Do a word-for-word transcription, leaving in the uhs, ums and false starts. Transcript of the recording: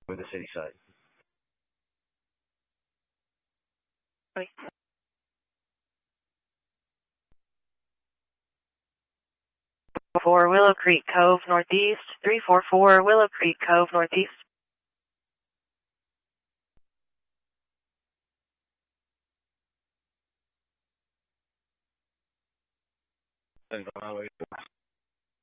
with the city side. Okay. For Willow Creek Cove Northeast, three four four Willow Creek Cove Northeast. Highway